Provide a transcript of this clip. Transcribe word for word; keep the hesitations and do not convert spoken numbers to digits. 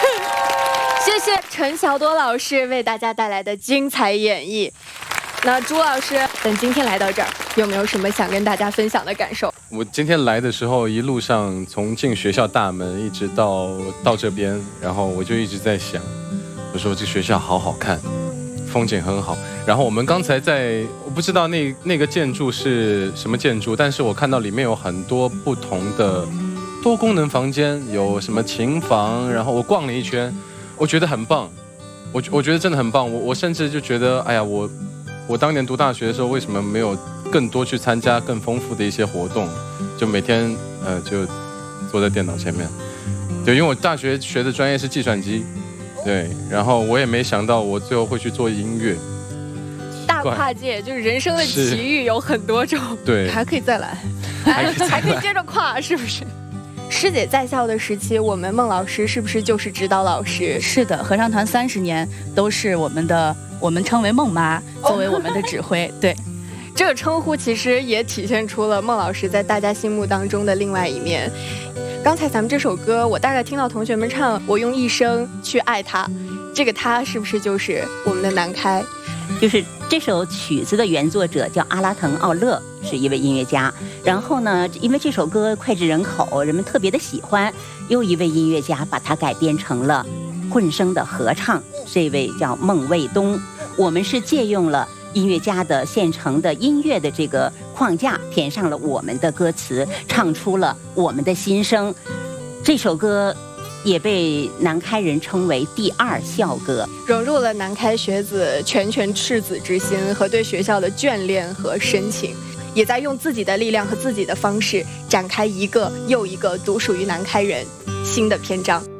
谢谢陈晓多老师为大家带来的精彩演绎。那朱老师，等今天来到这儿，有没有什么想跟大家分享的感受？ 我今天来的时候，一路上从进学校大门一直到到这边，然后我就一直在想，我说这学校好好看，风景很好。然后我们刚才在，我不知道那那个建筑是什么建筑，但是我看到里面有很多不同的多功能房间，有什么琴房，然后我逛了一圈，我觉得很棒，我我觉得真的很棒。我我甚至就觉得，哎呀，我我当年读大学的时候，为什么没有更多去参加更丰富的一些活动？就每天呃就坐在电脑前面，对，因为我大学学的专业是计算机，对，然后我也没想到我最后会去做音乐。 大跨界就是人生的奇遇有很多种， 对， 还可以再来， 还可以还可以接着跨，是不是？师姐在校的时期，我们孟老师是不是就是指导老师？ 是的，合唱团三十年都是我们的，我们称为孟妈，作为我们的指挥。对， 这个称呼其实也体现出了孟老师在大家心目当中的另外一面。刚才咱们这首歌，我大概听到同学们唱“我用一生去爱他”，这个他是不是就是我们的南开？ 就是这首曲子的原作者叫阿拉腾·奥勒，是一位音乐家。然后呢，因为这首歌脍炙人口，人们特别的喜欢，又一位音乐家把它改编成了混声的合唱，这位叫孟卫东。我们是借用了音乐家的现成的音乐的这个框架，填上了我们的歌词，唱出了我们的心声。这首歌也被南开人称为第二校歌， 融入了南开学子拳拳赤子之心和对学校的眷恋和深情，也在用自己的力量和自己的方式展开一个又一个独属于南开人新的篇章。